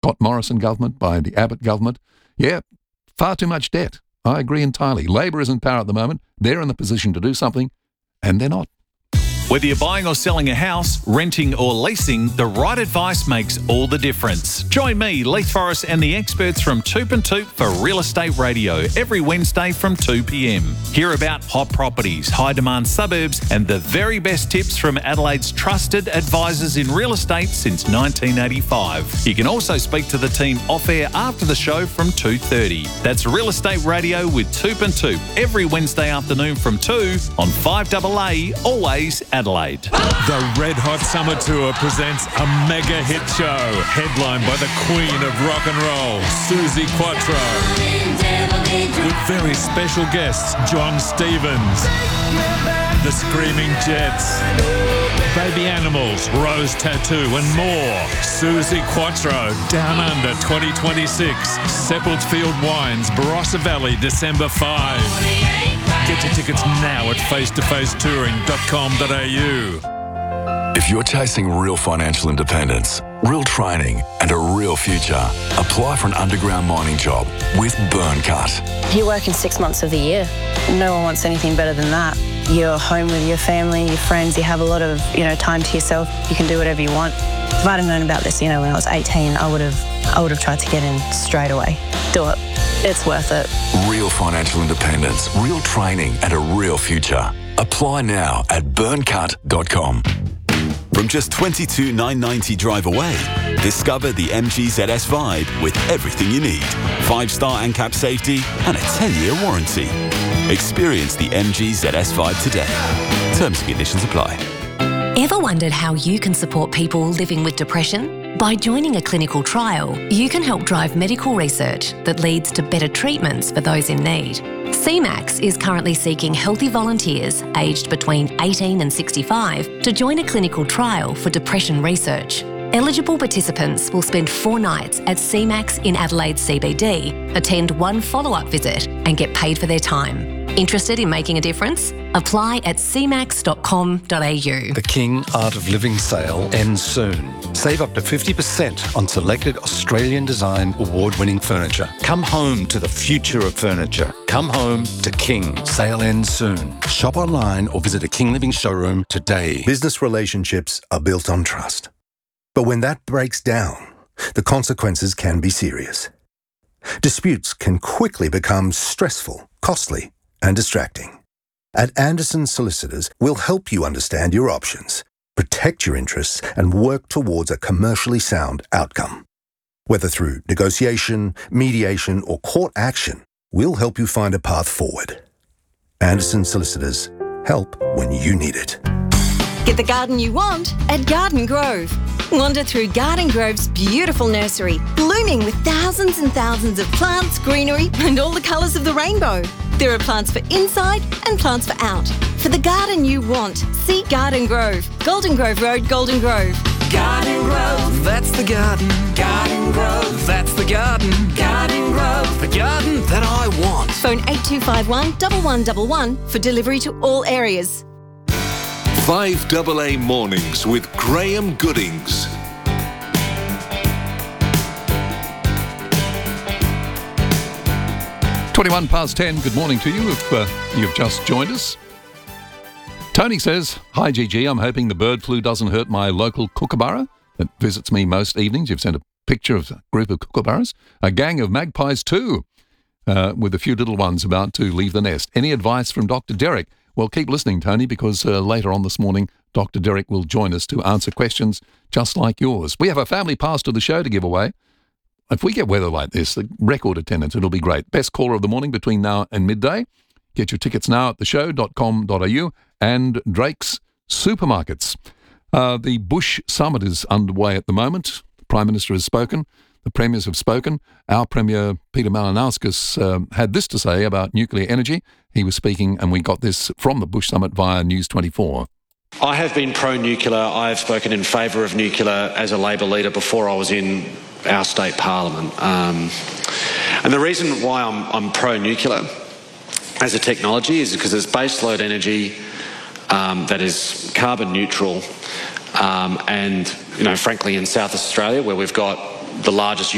Scott Morrison government, by the Abbott government. Yeah, far too much debt. I agree entirely. Labor is in power at the moment. They're in the position to do something, and they're not. Whether you're buying or selling a house, renting or leasing, the right advice makes all the difference. Join me, Leith Forrest, and the experts from Toop and Toop for Real Estate Radio every Wednesday from 2 p.m. Hear about hot properties, high-demand suburbs, and the very best tips from Adelaide's trusted advisors in real estate since 1985. You can also speak to the team off-air after the show from 2:30. That's Real Estate Radio with Toop and Toop every Wednesday afternoon from 2 on 5AA, always Adelaide. The Red Hot Summer Tour presents a mega hit show, headlined by the Queen of Rock and Roll, Suzi Quatro, with very special guests John Stevens, the Screaming Jets, Baby Animals, Rose Tattoo and more. Suzi Quatro, Down Under 2026, Seppeltsfield Wines, Barossa Valley, December 5. Get your tickets now at facetofacetouring.com.au. If you're chasing real financial independence, real training and a real future, apply for an underground mining job with Burncut. You're working 6 months of the year. No one wants anything better than that. You're home with your family, your friends, you have a lot of, time to yourself. You can do whatever you want. If I'd have known about this, when I was 18, I would have tried to get in straight away. Do it. It's worth it. Real financial independence, real training and a real future. Apply now at burncut.com. From just $22,990 drive away, discover the MG ZS Vibe with everything you need. 5-star ANCAP safety and a 10-year warranty. Experience the MG ZS Vibe today. Terms and conditions apply. Ever wondered how you can support people living with depression? By joining a clinical trial, you can help drive medical research that leads to better treatments for those in need. CMAX is currently seeking healthy volunteers aged between 18 and 65 to join a clinical trial for depression research. Eligible participants will spend 4 nights at CMAX in Adelaide CBD, attend 1 follow-up visit and get paid for their time. Interested in making a difference? Apply at cmax.com.au. The King Art of Living sale ends soon. Save up to 50% on selected Australian design award-winning furniture. Come home to the future of furniture. Come home to King. Sale ends soon. Shop online or visit a King Living showroom today. Business relationships are built on trust. But when that breaks down, the consequences can be serious. Disputes can quickly become stressful, costly, and distracting. At Anderson Solicitors, we'll help you understand your options, protect your interests, and work towards a commercially sound outcome. Whether through negotiation, mediation, or court action, we'll help you find a path forward. Anderson Solicitors, help when you need it. Get the garden you want at Garden Grove. Wander through Garden Grove's beautiful nursery, blooming with thousands and thousands of plants, greenery, and all the colours of the rainbow. There are plants for inside and plants for out. For the garden you want, see Garden Grove. Golden Grove Road, Golden Grove. Garden Grove, that's the garden. Garden Grove, that's the garden. Garden Grove, the garden that I want. Phone 8251 1111 for delivery to all areas. 5AA Mornings with Graham Goodings. Twenty-one past 10. Good morning to you if you've just joined us. Tony says, "Hi Gigi, I'm hoping the bird flu doesn't hurt my local kookaburra that visits me most evenings." You've sent a picture of a group of kookaburras. A gang of magpies too, with a few little ones about to leave the nest. Any advice from Dr. Derek? Well, keep listening, Tony, because later on this morning, Dr. Derek will join us to answer questions just like yours. We have a family pass to the show to give away. If we get weather like this, the record attendance, it'll be great. Best caller of the morning between now and midday. Get your tickets now at theshow.com.au and Drake's Supermarkets. The Bush Summit is underway at the moment. The Prime Minister has spoken. The Premiers have spoken. Our Premier, Peter Malinauskas, had this to say about nuclear energy. He was speaking, and we got this from the Bush Summit via News 24. I have been pro-nuclear. I have spoken in favour of nuclear as a Labor leader before I was in our state parliament. And the reason why I'm pro-nuclear as a technology is because it's baseload energy that is carbon neutral and, frankly, in South Australia, where we've got the largest